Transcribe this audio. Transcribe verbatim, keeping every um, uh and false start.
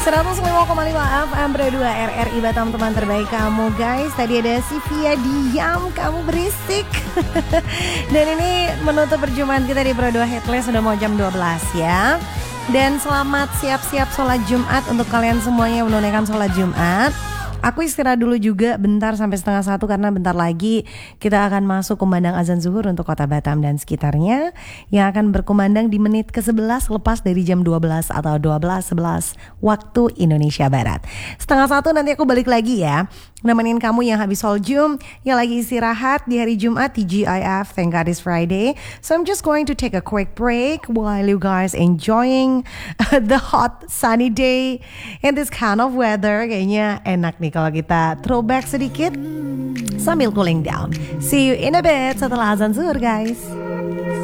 seratus lima koma lima F M Pro dua R R I Batam, teman terbaik kamu guys. Tadi ada Sivia diam, kamu berisik. Dan ini menutup perjumpaan kita di Pro dua Headless, sudah mau jam dua belas ya. Dan selamat siap-siap sholat Jumat untuk kalian semuanya yang menunaikan sholat Jumat. Aku istirahat dulu juga bentar sampai setengah satu karena bentar lagi kita akan masuk kumandang azan zuhur untuk kota Batam dan sekitarnya yang akan berkumandang di menit ke sebelas lepas dari jam dua belas atau dua belas sebelas waktu Indonesia Barat. Setengah satu nanti aku balik lagi ya, nemenin kamu yang habis sholat Jum, yang lagi istirahat di hari Jumat T G I F, thank God it's Friday. So I'm just going to take a quick break while you guys enjoying the hot sunny day in this kind of weather. Kayaknya enak nih kalau kita throwback sedikit sambil cooling down. See you in a bit setelah azan zuhur guys.